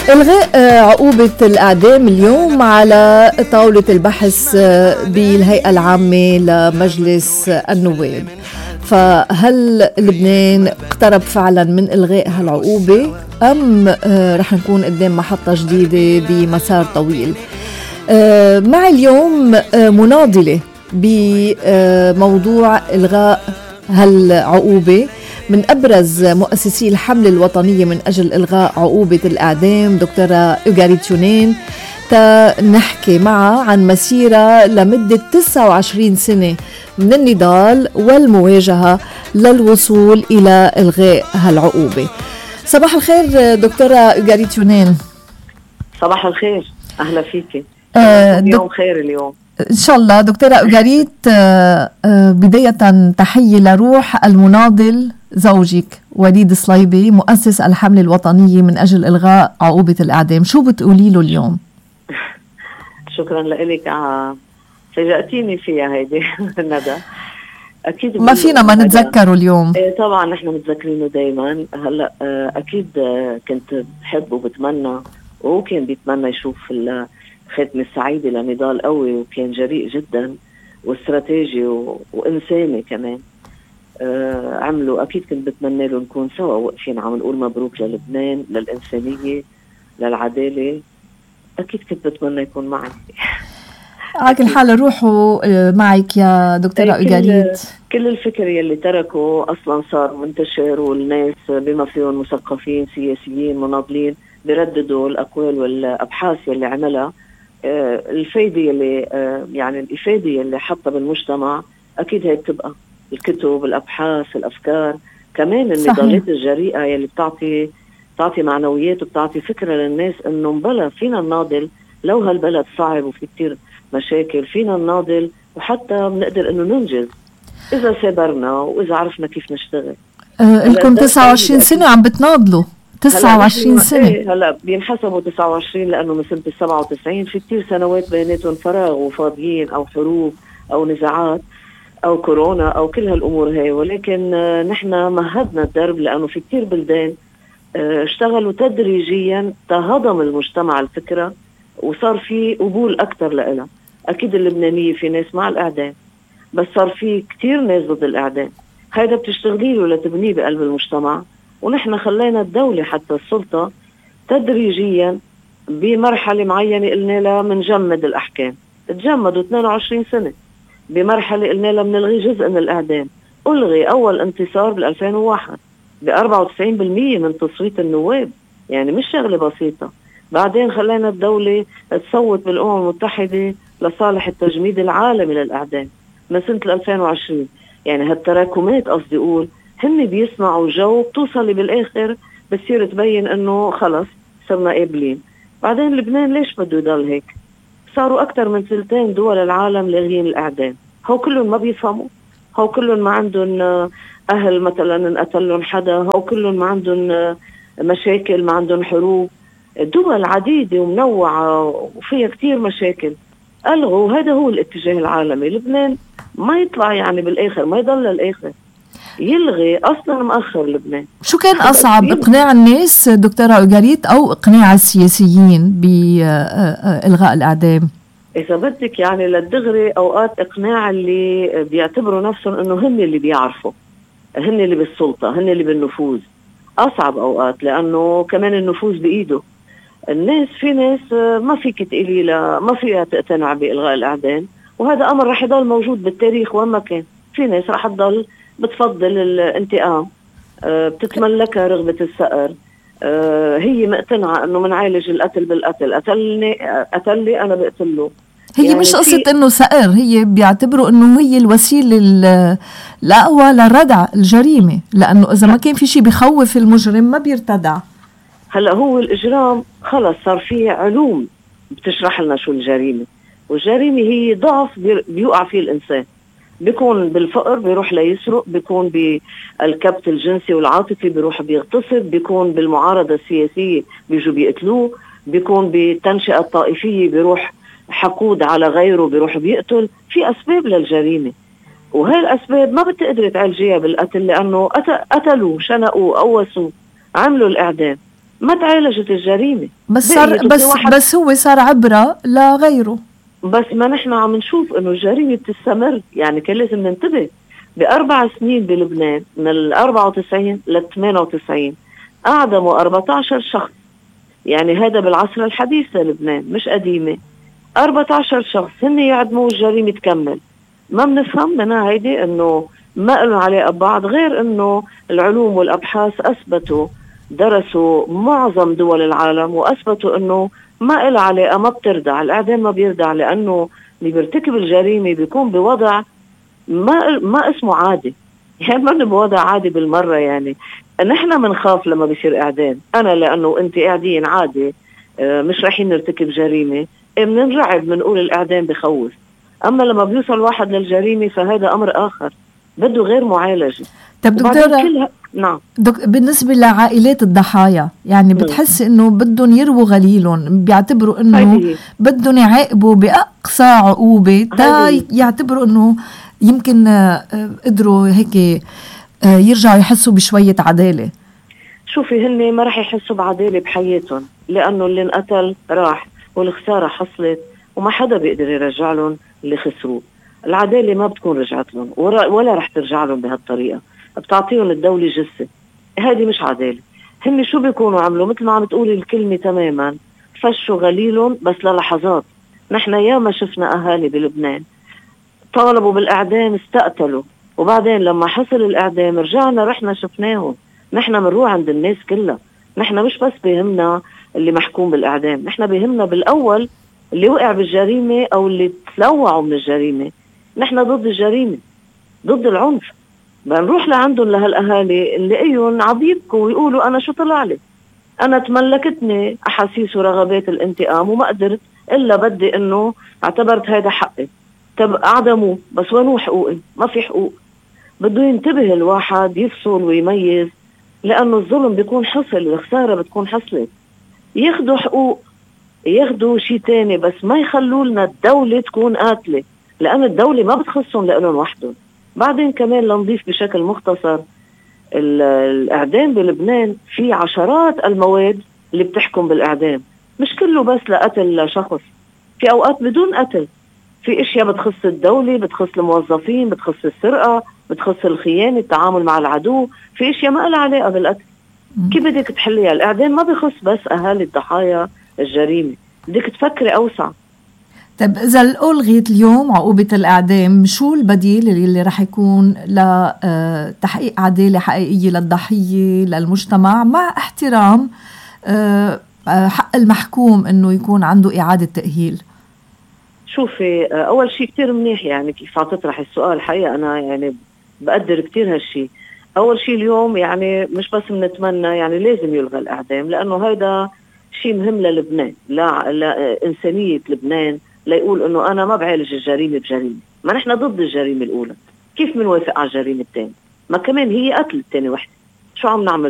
إلغاء عقوبة الإعدام اليوم على طاولة البحث بالهيئة العامة لمجلس النواب. فهل لبنان اقترب فعلا من إلغاء هالعقوبة أم رح نكون قدام محطة جديدة بمسار طويل؟ مع اليوم مناضلة بموضوع إلغاء هالعقوبة من أبرز مؤسسي الحملة الوطنية من أجل إلغاء عقوبة الإعدام دكتورة أوغاريت يونان، نحكي معها عن مسيرة لمدة 29 سنة من النضال والمواجهة للوصول إلى إلغاء هالعقوبة. صباح الخير دكتورة أوغاريت يونان. صباح الخير، أهلا فيكي. يوم خير اليوم إن شاء الله. دكتورة أوغاريت، بداية تحية لروح المناضل زوجك وليد صليبي مؤسس الحملة الوطنية من أجل إلغاء عقوبة الإعدام. شو بتقولي له اليوم؟ شكرا لك، فاجأتيني فيها هيدي ندى. أكيد ما فينا ما نتذكره اليوم. طبعا نحن متذكرينه دايما. هلأ أكيد كنت بحب وبتمنى، وهو كان بيتمنى يشوف الختمة السعيدة لنضال قوي، وكان جريء جدا واستراتيجي وإنساني كمان. عملوا. أكيد كنت بتمنى له نكون سوا واقفين عم نقول مبروك للبنان، للإنسانية، للعدالة. أكيد كنت بتمنى يكون معي. على كل حال روحوا معك يا دكتورة أوغاريت. كل الفكر يلي تركه أصلا صار منتشر، والناس بما فيهم مثقفين سياسيين مناضلين بيرددوا الأقوال والأبحاث يلي عملها. الفايدة يلي يعني الإفادة يلي حطها بالمجتمع أكيد هي بتبقى الكتب، الأبحاث، الأفكار، كمان النضالات الجريئة يلي بتعطي معنويات وبتعطي فكرة للناس إنه مبلا فينا الناضل لو هالبلد صعب وفي كتير مشاكل، فينا الناضل وحتى بنقدر إنه ننجز إذا سابرنا وإذا عرفنا كيف نشتغل. لكم 29 سنة عم بتناضلوا. 29 سنة. هلا بينحسبوا 29 لأنه من سنة 97 في كتير سنوات بيناتهم فراغ وفاضيين، أو حروب أو نزاعات أو كورونا أو كل هالأمور هاي. ولكن نحن مهدنا الدرب لأنه في كتير بلدان اشتغلوا تدريجيا تهضم المجتمع الفكرة وصار في قبول أكتر لها. أكيد اللبنانية في ناس مع الإعدام، بس صار في كتير ناس ضد الإعدام. هيدا بتشتغلي له لتبنيه بقلب المجتمع، ونحن خلينا الدولة حتى السلطة تدريجيا بمرحلة معينة قلنا لها منجمد الأحكام. تجمدوا 22 سنة. بمرحلة قلنا لها منلغي جزء من الإعدام. ألغي أول انتصار بال2001 ب94% من تصويت النواب، يعني مش شغلة بسيطة. بعدين خلينا الدولة تصوت بالأمم المتحدة لصالح التجميد العالمي للإعدام من سنة 2020. يعني هالتراكمات قصدي أقول هن بيصنعوا جو بتوصلي بالآخر بتصير تبين أنه خلص صرنا قابلين. بعدين لبنان ليش بده يضل هيك؟ صاروا أكتر من 2 دول العالم لاغين الإعدام. هو كلهم ما بيفهموا، هو كلهم ما عندهم أهل مثلا انقتلهم حدا، هو كلهم ما عندهم مشاكل، ما عندهم حروب. دول عديدة ومنوعة وفيها كتير مشاكل. ألغوا. هذا هو الاتجاه العالمي. لبنان ما يطلع يعني بالآخر، ما يضل للآخر، يلغي. أصلا مأخر لبنان. شو كان أصعب، إقناع الناس دكتورة أوغاريت أو إقناع السياسيين بإلغاء الإعدام؟ إذا بدك يعني للدغري أوقات إقناع اللي بيعتبروا نفسهم أنه هن اللي بيعرفوا، هن اللي بالسلطة، هن اللي بالنفوذ. أصعب أوقات لأنه كمان النفوذ بإيده الناس. في ناس ما فيك تقولي لا ما فيها تقتنع بإلغاء الإعدام، وهذا أمر رح يضل موجود بالتاريخ وين ما كان. في ناس رح تضل بتفضل الانتقام، بتتملكها رغبة الثأر. هي مقتنعة أنه منعالج القتل بالقتل. قتلني أنا بقتله. هي يعني مش قصة أنه ثأر، هي بيعتبروا أنه هي الوسيلة الأقوى لردع الجريمة، لأنه إذا ما كان في شيء بيخوف المجرم ما بيرتدع. هلأ هو الإجرام خلص صار فيه علوم بتشرح لنا شو الجريمة، والجريمة هي ضعف بيوقع فيه الإنسان. بيكون بالفقر بيروح ليسرق، بيكون بالكبت الجنسي والعاطفي بيروح بيغتصب، بيكون بالمعارضة السياسية بيجوا بيقتلوه، بيكون بالتنشئة الطائفية بيروح حقود على غيره بيروح بيقتل. في أسباب للجريمة، وهي الأسباب ما بتقدر تعالجيها بالقتل، لأنه قتلوا، شنقوا، قوسوا، عملوا الإعدام. ما تعالجت الجريمة. بس هو صار عبرة لغيره. بس ما نحن عم نشوف انه الجريمة بتستمر. يعني كان لازم ننتبه. ب4 سنين بلبنان من 94 ل 98 أعدموا 14 شخص. يعني هذا بالعصر الحديث للبنان مش قديمة. 14 شخص هن يعدموا الجريمة تكمل. ما بنفهم منها هيدي انه ما لهم علاقة ببعض، غير انه العلوم والابحاث اثبتوا، درسوا معظم دول العالم واثبتوا انه ما لها علاقة، ما بتردع الاعدام، ما بيردع، لانه اللي بيرتكب الجريمة بيكون بوضع ما اسمه عادي. يعني ما بوضع عادي بالمرة. يعني نحن منخاف لما بيصير اعدام، انا لانه انت قاعدين عادي مش رايحين نرتكب جريمة، بننرعب بنقول الاعدام بخوف. اما لما بيوصل واحد للجريمة فهذا امر اخر بده غير معالجة. طب دكتورة، نعم بالنسبة لعائلات الضحايا، يعني بتحس انه بدهم يرووا غليلهم، بيعتبروا انه بدهم يعاقبوا باقصى عقوبة تا يعتبروا انه يمكن قدروا هيك يرجعوا يحسوا بشوية عدالة. شوفي، هن ما رح يحسوا بعدالة بحياتهم، لانه اللي انقتل راح والخسارة حصلت وما حدا بيقدر يرجع لهم اللي خسروه. العدالة ما بتكون رجعت لهم ولا رح ترجع لهم بهالطريقة. بتعطيهم الدولة جثة، هذه مش عدالة. هن شو بيكونوا عملوا؟ مثل ما عم تقولي الكلمة تماما، فشوا غليلهم بس للحظات. نحن ياما شفنا أهالي بلبنان طالبوا بالإعدام، استقتلوا، وبعدين لما حصل الإعدام رجعنا رحنا شفناهم. نحن منروح عند الناس كلها. نحن مش بس بيهمنا اللي محكوم بالإعدام، نحن بيهمنا بالأول اللي وقع بالجريمة أو اللي تلوعوا من الجريمة. نحن ضد الجريمة، ضد العنف. بنروح لعندهم لهالأهالي اللي أيهم عبيدكم ويقولوا أنا شو طلع لي؟ أنا تملكتني أحاسيس ورغبات الانتقام وما قدرت إلا بدي إنه اعتبرت هذا حقي. طب أعدموه، بس وينو حقوقي؟ ما في حقوق. بده ينتبه الواحد يفصل ويميز، لأنه الظلم بيكون حصل، الخسارة بتكون حصلت. ياخدوا حقوق، ياخدوا شيء تاني، بس ما يخلوا لنا الدولة تكون قاتلة، لأن الدولة ما بتخصهم لأنهم وحدهم. بعدين كمان لنضيف بشكل مختصر، الإعدام بلبنان في عشرات المواد اللي بتحكم بالإعدام، مش كله بس لقتل شخص. في أوقات بدون قتل، في اشياء بتخص الدولة، بتخص الموظفين، بتخص السرقة، بتخص الخيانة، التعامل مع العدو. في اشياء ما لها علاقة بالقتل. كيف بدك تحليها؟ الإعدام ما بيخص بس أهالي الضحايا الجريمة، بدك تفكري أوسع. طيب إذا ألغيت اليوم عقوبة الإعدام، شو البديل اللي رح يكون لتحقيق عدالة حقيقية للضحية للمجتمع، مع احترام حق المحكوم إنه يكون عنده إعادة تأهيل؟ شوفي، أول شيء كتير منيح يعني كيف عتطرح السؤال. حقيقة أنا يعني بقدر كتير هالشيء. أول شيء اليوم يعني مش بس بنتمنى، يعني لازم يلغى الإعدام، لأنه هيدا شيء مهم للبنان، لإنسانية لبنان، ليقول إنه أنا ما بعالج الجريمة بجريمة. ما نحن ضد الجريمة الأولى، كيف منوافق على الجريمة الثانية؟ ما كمان هي قتل الثاني وحدة. شو عم نعمل؟